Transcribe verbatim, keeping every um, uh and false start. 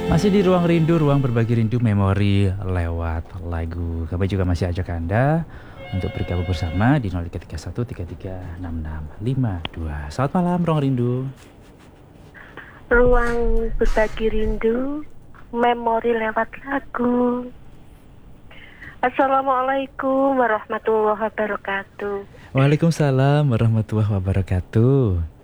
Masih di Ruang Rindu, ruang berbagi rindu memori lewat lagu. Kami juga masih ajak Anda untuk bergabung bersama di nol tiga tiga satu tiga tiga enam enam lima dua. Selamat malam Ruang Rindu. Ruang berbagi rindu, memori lewat lagu. Assalamualaikum warahmatullahi wabarakatuh. Waalaikumsalam warahmatullahi wabarakatuh.